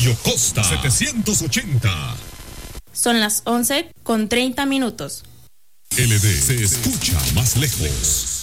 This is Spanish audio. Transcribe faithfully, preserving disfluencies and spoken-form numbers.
Radio Costa setecientos ochenta. Son las once con treinta minutos. L D se escucha más lejos.